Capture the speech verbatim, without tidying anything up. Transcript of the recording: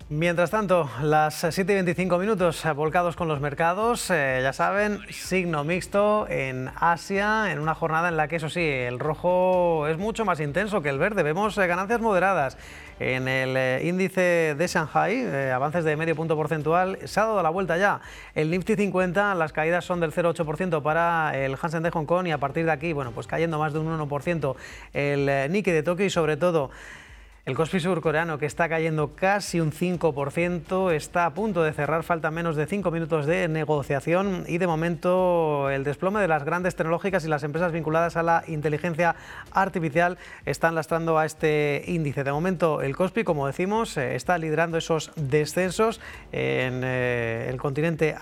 Mientras tanto, las siete y veinticinco minutos, volcados con los mercados, eh, ya saben, signo mixto en Asia, en una jornada en la que, eso sí, el rojo es mucho más intenso que el verde. Vemos eh, ganancias moderadas en el eh, índice de Shanghai, eh, avances de medio punto porcentual. Se ha dado la vuelta ya el Nifty cincuenta, las caídas son del cero coma ocho por ciento para el Hansen de Hong Kong y a partir de aquí, bueno, pues cayendo más de un uno por ciento el eh, Nikkei de Tokio y sobre todo el Kospi surcoreano, que está cayendo casi un cinco por ciento, está a punto de cerrar, faltan menos de cinco minutos de negociación y de momento el desplome de las grandes tecnológicas y las empresas vinculadas a la inteligencia artificial están lastrando a este índice. De momento el Kospi, como decimos, está liderando esos descensos en el continente